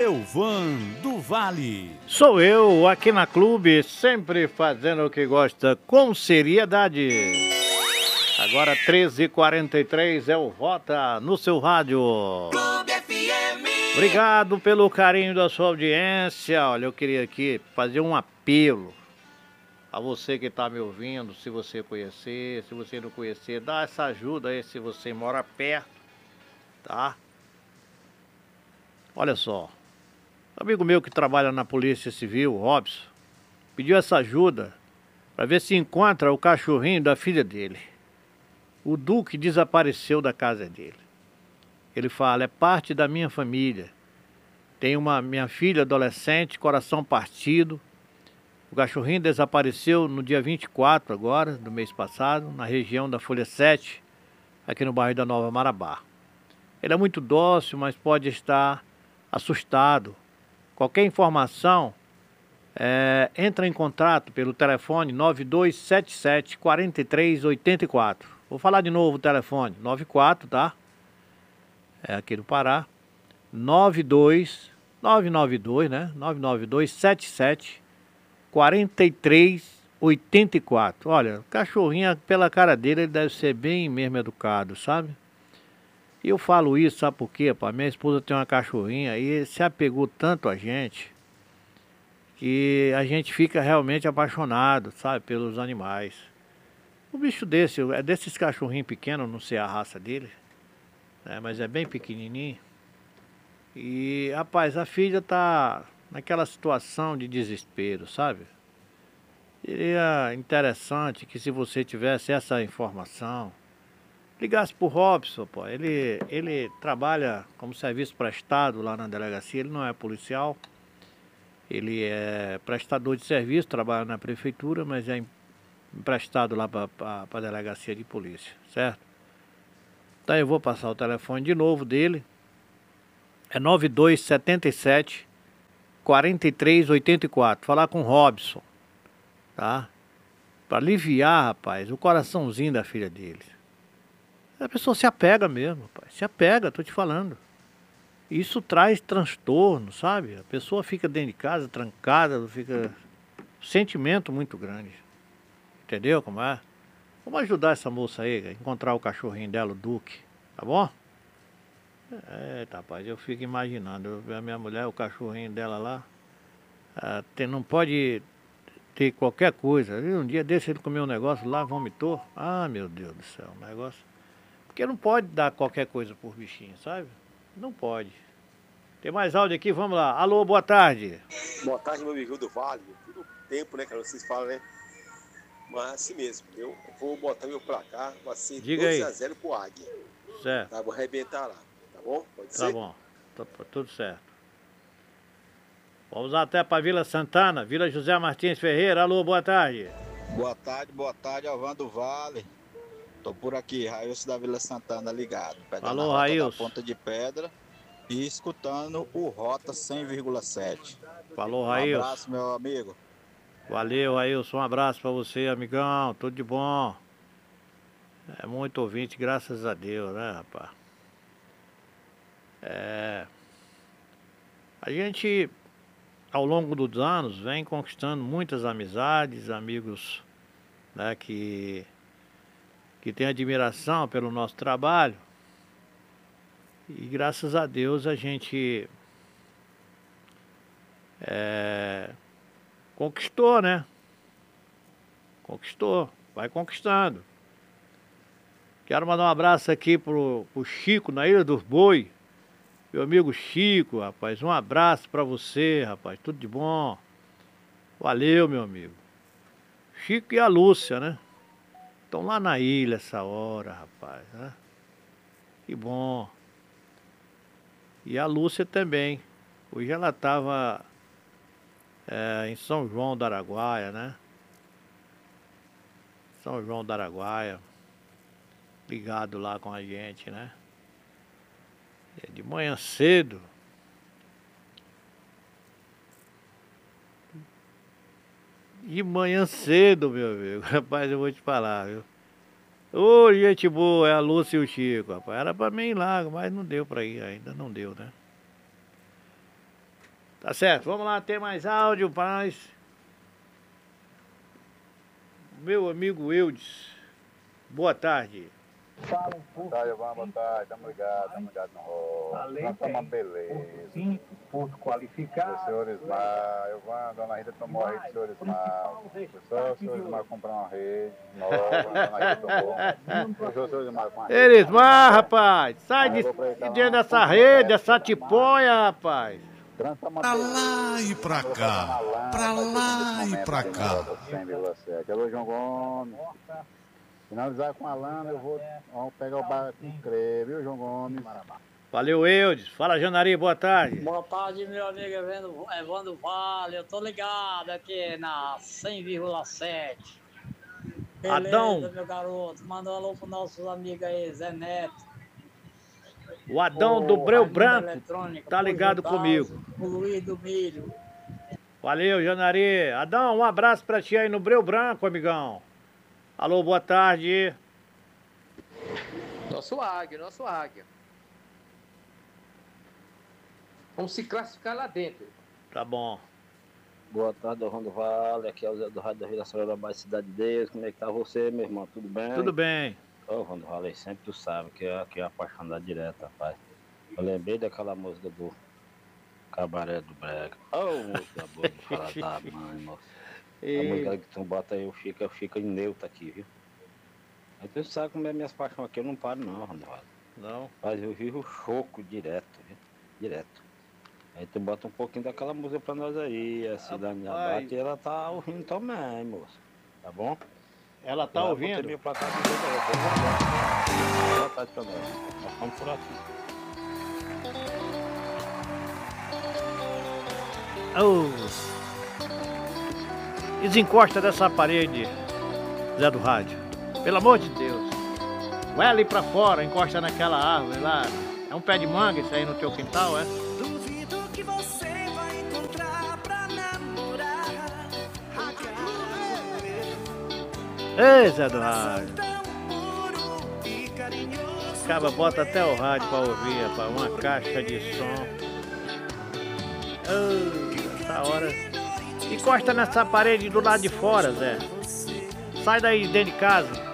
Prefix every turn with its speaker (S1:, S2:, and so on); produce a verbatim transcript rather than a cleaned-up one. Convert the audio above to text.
S1: Elvan do Vale.
S2: Sou eu, aqui na Clube, sempre fazendo o que gosta com seriedade. Agora treze e quarenta e três é o Rota no seu rádio.
S3: Clube F M.
S2: Obrigado pelo carinho da sua audiência. Olha, eu queria aqui fazer um apelo a você que está me ouvindo, se você conhecer, se você não conhecer, dá essa ajuda aí se você mora perto, tá? Olha só, um amigo meu que trabalha na Polícia Civil, Robson, pediu essa ajuda para ver se encontra o cachorrinho da filha dele. O Duque desapareceu da casa dele. Ele fala, é parte da minha família. Tem uma minha filha adolescente, coração partido. O cachorrinho desapareceu no dia vinte e quatro agora, do mês passado, na região da Folha sete, aqui no bairro da Nova Marabá. Ele é muito dócil, mas pode estar assustado. Qualquer informação, é, entra em contato pelo telefone nove dois sete sete, quatro três oito quatro. Vou falar de novo o telefone, nove quatro, tá? É aqui do Pará. nove dois, nove nove dois, né? nove nove dois sete sete, quatro três oito quatro. Olha, o cachorrinho, pela cara dele, ele deve ser bem mesmo educado, sabe? E eu falo isso, sabe por quê, pai? Minha esposa tem uma cachorrinha e se apegou tanto a gente que a gente fica realmente apaixonado, sabe, pelos animais. O bicho desse, é desses cachorrinhos pequenos, não sei a raça dele, né? Mas é bem pequenininho. E, rapaz, a filha tá naquela situação de desespero, sabe? Seria interessante que se você tivesse essa informação, ligasse pro Robson, pô. Ele, ele trabalha como serviço prestado lá na delegacia, ele não é policial. Ele é prestador de serviço, trabalha na prefeitura, mas é emprestado lá para a delegacia de polícia, certo? Então eu vou passar o telefone de novo dele. É nove dois sete sete, quatro três oito quatro. Falar com o Robson, tá? Para aliviar, rapaz, o coraçãozinho da filha dele. A pessoa se apega mesmo, rapaz. Se apega, tô te falando. Isso traz transtorno, sabe? A pessoa fica dentro de casa, trancada, fica... sentimento muito grande. Entendeu como é? Vamos ajudar essa moça aí a encontrar o cachorrinho dela, o Duque. Tá bom? É, rapaz, eu fico imaginando. Eu ver a minha mulher, o cachorrinho dela lá. Ah, tem, não pode ter qualquer coisa. Um dia desse ele comeu um negócio lá, vomitou. Ah, meu Deus do céu, um negócio. Porque não pode dar qualquer coisa por bichinho, sabe? Não pode. Tem mais áudio aqui, vamos lá. Alô, boa tarde.
S4: Boa tarde, meu amigo do Vale. Tudo tempo, né, cara? Vocês falam, né? Mas assim mesmo, eu vou botar meu placar, vai ser
S2: Diga aí.
S4: dois a zero pro Águia.
S2: Certo.
S4: Tá, vou arrebentar lá, tá bom? Pode
S2: Tá
S4: ser?
S2: bom, tá, tá tudo certo. Vamos até para Vila Santana, Vila José Martins Ferreira. Alô, boa tarde.
S5: Boa tarde, boa tarde, Alvan do Vale. Tô por aqui, Railson da Vila Santana ligado. Pegando
S2: Alô,
S5: a rota
S2: Railson.
S5: da Ponta de Pedra e escutando o Rota cem vírgula sete.
S2: Falou,
S5: Um
S2: Railson.
S5: abraço, meu amigo.
S2: Valeu, Railson. Um abraço para você, amigão. Tudo de bom. É muito ouvinte, graças a Deus, né, rapaz? É... A gente, ao longo dos anos, vem conquistando muitas amizades, amigos, né, que, que têm admiração pelo nosso trabalho. E graças a Deus a gente é, conquistou, né? Conquistou, vai conquistando. Quero mandar um abraço aqui pro, pro Chico, na Ilha dos Boi. Meu amigo Chico, rapaz, um abraço pra você, rapaz, tudo de bom. Valeu, meu amigo. Chico e a Lúcia, né? Estão lá na ilha essa hora, rapaz, né? Que bom. E a Lúcia também. Hoje ela estava é, em São João do Araguaia, né? São João do Araguaia. Ligado lá com a gente, né? De manhã cedo. De manhã cedo, meu amigo. Rapaz, eu vou te falar, viu? Ô, gente boa, é a Lúcia e o Chico, rapaz. Era pra mim ir lá, mas não deu pra ir ainda, não deu, né? Tá certo, vamos lá, tem mais áudio, paz. Meu amigo Eudes, boa tarde.
S6: Fala um pouco.
S7: Tá, Ivan, boa tarde, tamo ligado, tamo ligado no rolo.
S6: Além
S7: Nós estamos uma
S6: tem
S7: beleza.
S6: cinco pontos qualificados.
S7: O senhor Ismael, Ivan, dona Rita tomou a rede do senhor Ismael. Foi só o senhor Ismael comprar uma rede nova, dona Rita tomou. Hoje o senhor Ismael com a rede.
S2: Elismar, rapaz, sai de, de dentro dessa rede, dessa tipóia, rapaz.
S1: Pra lá e pra cá, pra lá e pra cá.
S7: cem vírgula sete. Alô, João Gomes. Finalizar com a lana, eu vou vamos pegar o barco com crê, viu, João Gomes?
S2: Valeu, Eudes. Fala, Janari, boa tarde.
S8: Boa tarde, meu amigo Evandro, Evandro Vale. Eu tô ligado aqui na cem vírgula sete. Beleza,
S2: Adão.
S8: meu garoto. Manda um alô pros nossos amigos aí, Zé Neto.
S2: O Adão do Breu Branco tá ligado
S8: Pô, Judas,
S2: comigo.
S8: O Luiz do Milho.
S2: Valeu, Janari. Adão, um abraço pra ti aí no Breu Branco, amigão. Alô, boa tarde.
S9: Nosso águia, nosso águia. Vamos se classificar lá dentro.
S2: Tá bom.
S10: Boa tarde, Orlando Vale. Aqui é o Zé do Rádio da Vila Sororabá, Cidade de Deus. Como é que tá você, meu irmão? Tudo bem?
S2: Tudo bem.
S10: Ô, Orlando Vale, sempre tu sabe que é, que é apaixonado direto, rapaz. Eu lembrei daquela música do Cabaré do Brega. Ô, oh, música boa de falar da mãe, moça. A música que tu bota aí, eu fico, eu fico em neutra aqui, viu? Aí tu sabe como é minhas paixões aqui, eu não paro não, Orlando Vale.
S2: Não.
S10: Mas eu vivo choco direto, viu? Direto. Aí tu bota um pouquinho daquela música pra nós aí, a Cidade Abate, e ela tá ouvindo também, moça. Tá bom?
S2: Ela tá
S10: eu
S2: ouvindo?
S10: Meu pra cá, boa tarde pra nós. Nós vamos por aqui.
S2: Oh. Desencosta dessa parede, Zé do Rádio. Pelo amor de Deus. Vai ali pra fora, encosta naquela árvore lá. É um pé de manga isso aí no teu quintal, é?
S3: Duvido que você vai encontrar pra namorar.
S2: Ei, Zé do Rádio. Acaba, bota até o rádio pra ouvir, rapaz. Uma caixa de som. Oh, essa hora. Encosta nessa parede do lado de fora, Zé. Sai daí dentro de casa.